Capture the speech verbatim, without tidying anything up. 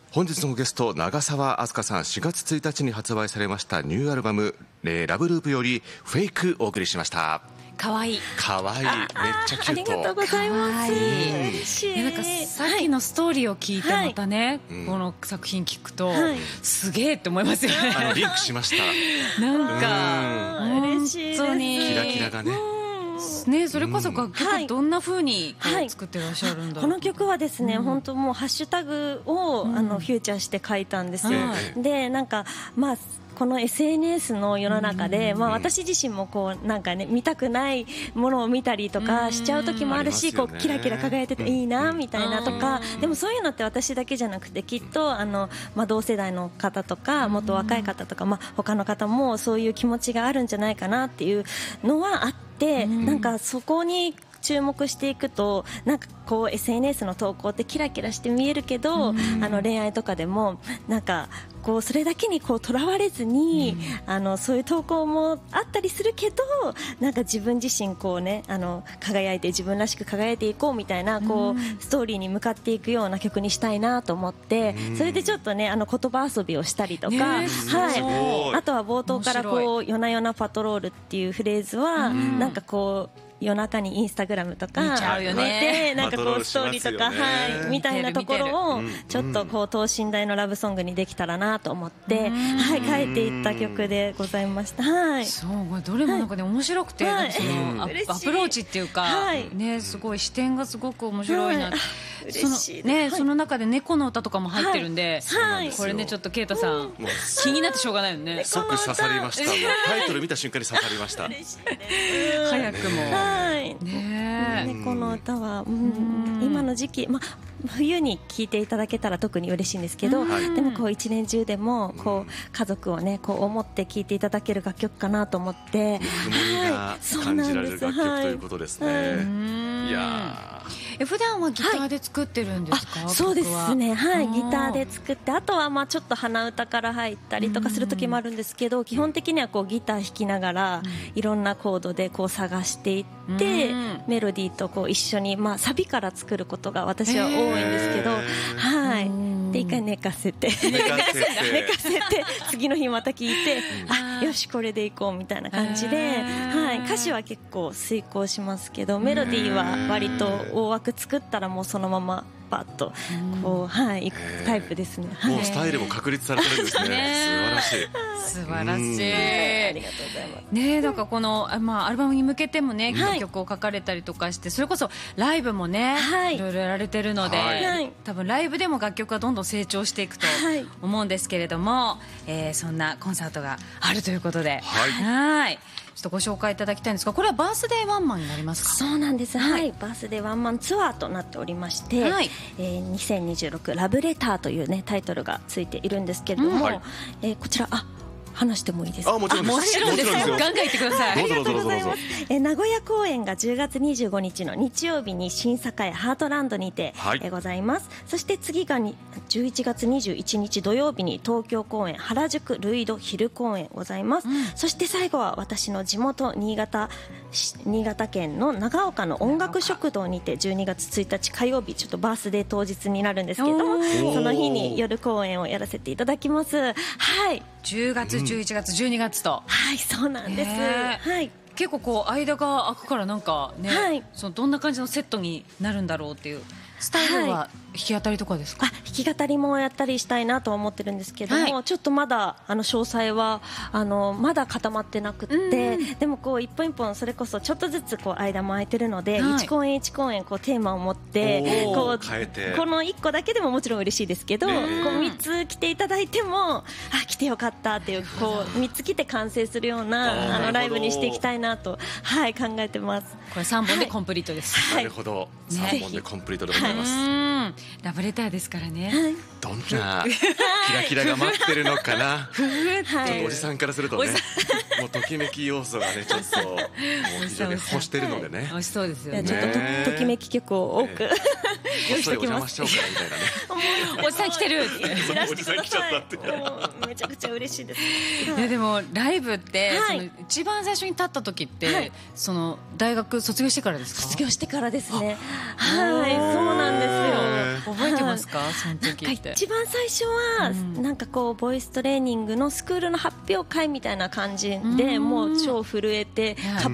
本日のゲスト長澤飛鳥さん、しがつついたちに発売されましたニューアルバム、えー、ラブループよりフェイクお送りしました。 かわいいかわいい、めっちゃキュート。 ありがとうございます。嬉しい。 なんかさっきのストーリーを聞いてまたね、はい、この作品聞くと、はい、すげえって思いますよね。 あのリンクしました。 なんか嬉しいです。 本当にキラキラがね。 ね、それこそ楽曲どんな風にこう作ってらっしゃるんだろう、はい、 この曲はですね、うん、本当もうハッシュタグを、うん、あのフューチャーして書いたんですよ、はい、でなんかまあこの エスエヌエス の世の中で、まあ、私自身もこうなんか、ね、見たくないものを見たりとかしちゃう時もあるし、こうキラキラ輝いてていいなみたいなとか、でもそういうのって私だけじゃなくてきっとあの、まあ、同世代の方とかもっと若い方とか、まあ、他の方もそういう気持ちがあるんじゃないかなっていうのはあって、なんかそこに注目していくとなんかこう エスエヌエス の投稿ってキラキラして見えるけど、あの恋愛とかでもなんかこうそれだけにこうとらわれずに、あのそういう投稿もあったりするけど、なんか自分自身こうねあの輝いて自分らしく輝いていこうみたいなこうストーリーに向かっていくような曲にしたいなと思って、それでちょっとねあの言葉遊びをしたりとか、はい、あとは冒頭からこう夜な夜なパトロールっていうフレーズはなんかこう夜中にインスタグラムとか見ちゃうよね、 でなんかこうストーリーとか、はい、みたいなところをちょっとこう等身大のラブソングにできたらなと思って、はい、書いていった曲でございました。はい、 そうどれもなんかね面白くて、はい、そのアプローチっていうか、はい、ねすごい視点がすごく面白いな、はい、 嬉しいそのね、はい、その中で猫の歌とかも入ってるんで、 はい、 これねちょっとケイタさん気になってしょうがないよね。 即刺さりました。もうタイトル見た瞬間に刺さりました。 早くも、 はい、 ね、 猫の歌は、うん、今の時期、ま、冬に聴いていただけたら特に嬉しいんですけど、でもこう一年中でもこう家族をねこう思って聴いていただける楽曲かなと思って、 ぬくもりが感じられる楽曲ということですね。はい、いやえ普段はギターで作ってるんですか？ はい、そうですね、はい、ギターで作って、あとはまあちょっと鼻歌から入ったりとかする時もあるんですけど、基本的にはこうギター弾きながらいろんなコードでこう探していって、メロディーとこう一緒に、まあ、サビから作ることが私は多いんですけど、はい、で一回寝かせて寝かせて次の日また聴いて、あよしこれでいこうみたいな感じで、はい、歌詞は結構遂行しますけど、メロディーは割と大枠作ったらもうそのままパッとこう、はい、いくタイプですね。 もうスタイルも確立されてるんですね。素晴らしい素晴らしい、 ありがとうございます。 ね、なんかこの、まあ、アルバムに向けてもね、はい、曲を書かれたりとかして、それこそライブもね、はい、いろいろやられてるので、はい、多分ライブでも楽曲がどんどん成長していくと思うんですけれども、はい、えー、そんなコンサートがあるということで、はい、はいちょっとご紹介いただきたいんですが、これはバースデーワンマンになりますか？ そうなんです、はいはい、バースデーワンマンツアーとなっておりまして、はい、えー、にせんにじゅうろくラブレターという、ね、タイトルがついているんですけれども、うん、はい、えー、こちらあ話してもいいですか？ あ、もちろんです。 もちろんですよ。ガンガン言ってください。 どうぞどうぞどうぞどうぞ。 えー、名古屋公演がじゅうがつにじゅうごにちの日曜日に新栄ハートランドにて、はい、えー、ございます。そして次がにじゅういちがつにじゅういちにち土曜日に東京公演原宿ルイド昼公演ございます、うん、そして最後は私の地元新潟新潟県の長岡の音楽食堂にてじゅうにがつついたち火曜日、ちょっとバースデー当日になるんですけども、その日に夜公演をやらせていただきます。はい、 じゅうがつじゅういちがつじゅうにがつと、 はい、そうなんです、はい、 結構こう間が空くからなんかね、はい、そのどんな感じのセットになるんだろうっていうスタイルは弾き語りとかですか？ あ、弾き語りもやったりしたいなと思ってるんですけども、はい、ちょっとまだあの詳細はあのまだ固まってなくって、でもこう一本一本それこそちょっとずつこう間も空いてるので、はい、いち公演いち公演こうテーマを持ってこう変えて、 このいっこだけでももちろん嬉しいですけど、こうみっつ来ていただいてもあ来てよかったっていうこうみっつ来て完成するようなあのライブにしていきたいなと、はい、考えてます。 これさんぼんでコンプリートです、 はい、なるほど、ね、さんぼんでコンプリートでございます、 はい、ラブレターですからね、はい、 どんなキラキラが待ってるのかな、はい、ちょっとおじさんからするとね、もうときめき要素がねちょっともう非常に欲してるのでね、 美味しそうですよね。 ちょっと と, ときめき曲を多く、えー、用意しておきます。 お邪魔しちゃおうかみたいなねおじさん来てるおじさん来ちゃったってめちゃくちゃ嬉しいです。 いやでもライブって、はい、その一番最初に立った時って、はい、その大学卒業してからですか？ 卒業してからですね。はい、そうなんですよ。 覚えてますか、その時って。 一番最初は、うん、なんかこうボイストレーニングのスクールの発表会みたいな感じで、もう超震えてカバ